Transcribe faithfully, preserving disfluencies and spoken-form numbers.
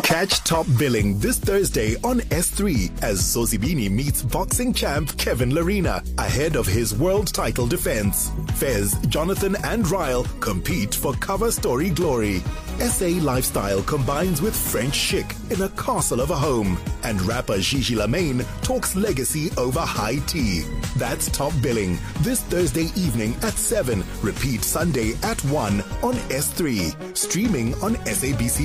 Catch Top Billing this Thursday on S three as Zozibini meets boxing champ Kevin Larina ahead of his world title defense. Fez, Jonathan and Ryle compete for cover story glory. S A lifestyle combines with French chic in a castle of a home. And rapper Gigi Lamaine talks legacy over high tea. That's Top Billing this Thursday evening at seven. Repeat Sunday at one on S three. Streaming on S A B C